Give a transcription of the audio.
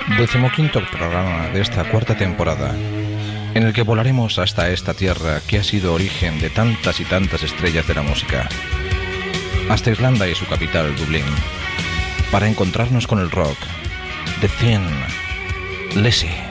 15º programa de esta cuarta temporada, en el que volaremos hasta esta tierra que ha sido origen de tantas y tantas estrellas de la música, hasta Irlanda y su capital, Dublín, para encontrarnos con el rock, The Thin Lizzy.